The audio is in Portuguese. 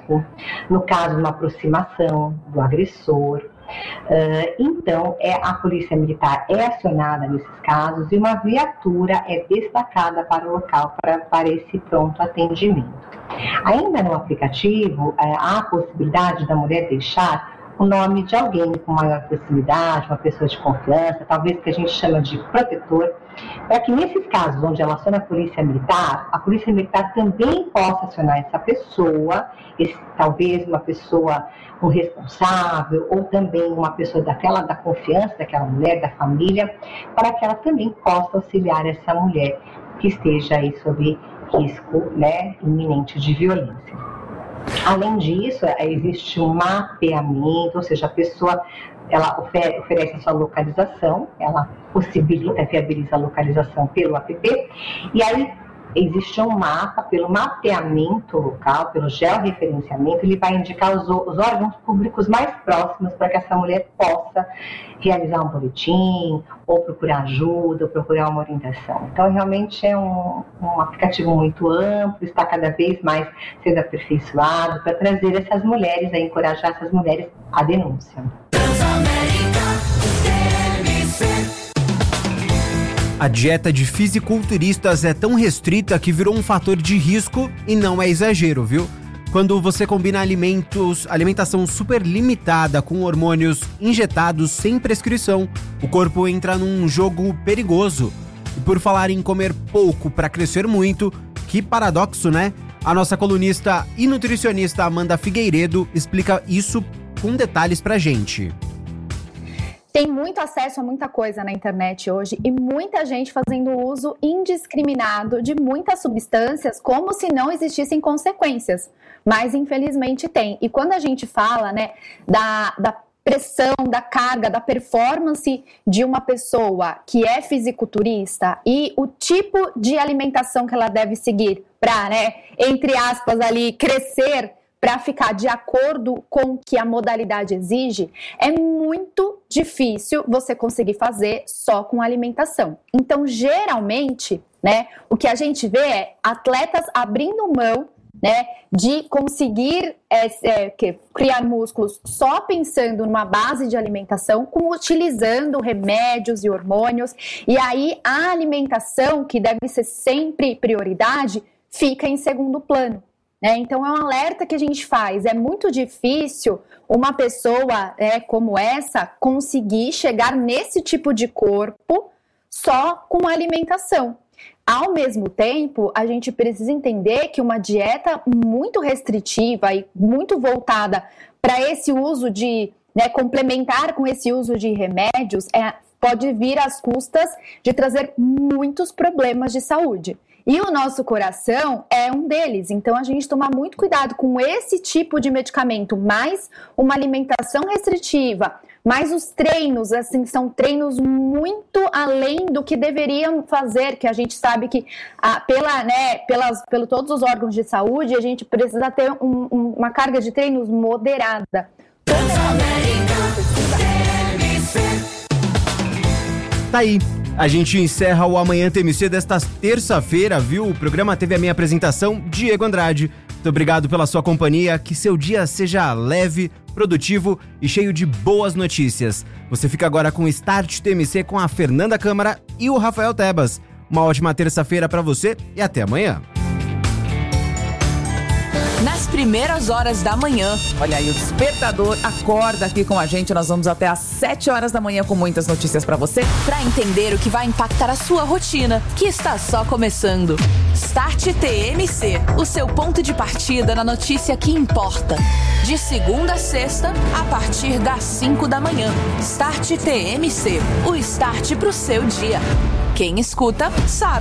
risco, no caso de uma aproximação do agressor. Então, a polícia militar é acionada nesses casos e uma viatura é destacada para o local para esse pronto atendimento. Ainda no aplicativo, há a possibilidade da mulher deixar o nome de alguém com maior proximidade, uma pessoa de confiança, talvez que a gente chama de protetor, para que nesses casos onde ela aciona a polícia militar também possa acionar essa pessoa, talvez uma pessoa, um responsável, ou também uma pessoa da confiança daquela mulher, da família, para que ela também possa auxiliar essa mulher que esteja aí sob risco, né, iminente de violência. Além disso, existe um mapeamento, ou seja, a pessoa ela oferece a sua localização, ela viabiliza a localização pelo app, e aí existe um mapa, pelo mapeamento local, pelo georreferenciamento, ele vai indicar os órgãos públicos mais próximos para que essa mulher possa realizar um boletim, ou procurar ajuda, ou procurar uma orientação. Então, realmente é um aplicativo muito amplo, está cada vez mais sendo aperfeiçoado para trazer essas mulheres, encorajar essas mulheres à denúncia. A dieta de fisiculturistas é tão restrita que virou um fator de risco e não é exagero, viu? Quando você combina alimentação super limitada com hormônios injetados sem prescrição, o corpo entra num jogo perigoso. E por falar em comer pouco para crescer muito, que paradoxo, né? A nossa colunista e nutricionista Amanda Figueiredo explica isso com detalhes pra gente. Tem muito acesso a muita coisa na internet hoje e muita gente fazendo uso indiscriminado de muitas substâncias como se não existissem consequências, mas infelizmente tem. E quando a gente fala, né, da pressão, da carga, da performance de uma pessoa que é fisiculturista e o tipo de alimentação que ela deve seguir para, né, entre aspas ali, crescer, para ficar de acordo com o que a modalidade exige, é muito difícil você conseguir fazer só com alimentação. Então, geralmente, né, o que a gente vê é atletas abrindo mão, né, de conseguir criar músculos só pensando numa base de alimentação, utilizando remédios e hormônios, e aí a alimentação, que deve ser sempre prioridade, fica em segundo plano. Então é um alerta que a gente faz, é muito difícil uma pessoa como essa conseguir chegar nesse tipo de corpo só com alimentação. Ao mesmo tempo, a gente precisa entender que uma dieta muito restritiva e muito voltada para esse uso de, complementar com esse uso de remédios, pode vir às custas de trazer muitos problemas de saúde. E o nosso coração é um deles, então a gente toma muito cuidado com esse tipo de medicamento, mais uma alimentação restritiva, mais os treinos, assim, são treinos muito além do que deveriam fazer, que a gente sabe que pelo todos os órgãos de saúde, a gente precisa ter uma carga de treinos moderada. Tá aí. A gente encerra o Amanhã TMC desta terça-feira, viu? O programa teve a minha apresentação, Diego Andrade. Muito obrigado pela sua companhia, que seu dia seja leve, produtivo e cheio de boas notícias. Você fica agora com o Start TMC com a Fernanda Câmara e o Rafael Tebas. Uma ótima terça-feira pra você e até amanhã. Nas primeiras horas da manhã, olha aí, o despertador acorda aqui com a gente. Nós vamos até às 7 horas da manhã com muitas notícias pra você, pra entender o que vai impactar a sua rotina, que está só começando. Start TMC, o seu ponto de partida na notícia que importa. De segunda a sexta, a partir das 5 da manhã. Start TMC, o start pro seu dia. Quem escuta, sabe.